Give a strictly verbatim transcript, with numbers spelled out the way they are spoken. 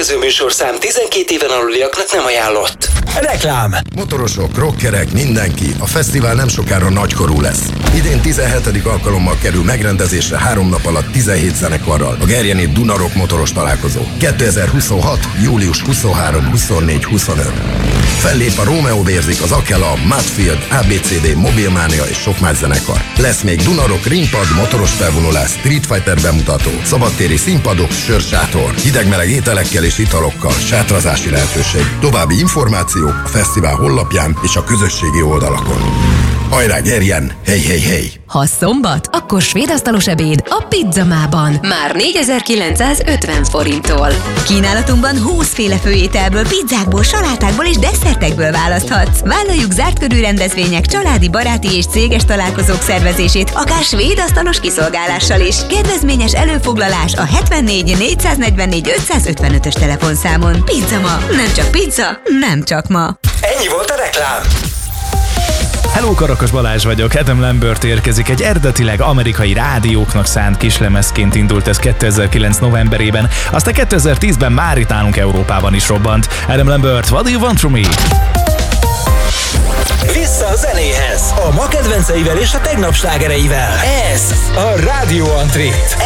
következő műsorszám tizenkét éven aluliaknak nem ajánlott. Reklám. Motorosok, rockerek, mindenki. A fesztivál nem sokára nagykorú lesz. Idén tizenhetedik alkalommal kerül megrendezésre három nap alatt tizenhét zenekarral. A Gerjeni Duna Rock motoros találkozó. kétezer-huszonhat. július huszonharmadika, huszonnégyedike, huszonötödike Fellép a Romeo Vérzik, az Akela, Mudfield, á bé cé dé, Mobilmania és sok más zenekar. Lesz még Duna Rock ringpad, motoros felvonulás, Street Fighter bemutató, szabadtéri színpadok, sörsátor, hideg-meleg ételekkel és italokkal, sátrazási lehetőség. További információk a fesztivál honlapján és a közösségi oldalakon. Hajrá, Gerjen! Hey, hey, hey! Ha szombat, akkor svédasztalos ebéd a Pizzamában. Már négyezer-kilencszázötven forinttól. Kínálatunkban húsz féle főételből, pizzákból, salátákból és desszertekből választhatsz. Vállaljuk zárt körű rendezvények, családi, baráti és céges találkozók szervezését, akár svédasztalos kiszolgálással is. Kedvezményes előfoglalás a hetvennégy négyszáznegyvennégy ötszázötvenötös telefonszámon. Pizzama, nem csak pizza, nem csak ma. Ennyi volt a reklám. Hello, Karakos Balázs vagyok, Adam Lambert érkezik. Egy eredetileg amerikai rádióknak szánt kislemezként indult ez kétezer-kilenc novemberében, aztán kétezer-tízben már itt nálunk Európában is robbant. Adam Lambert, What Do You Want From Me? Vissza a zenéhez, a ma kedvenceivel és a tegnap slágereivel. Ez a Rádió Antré.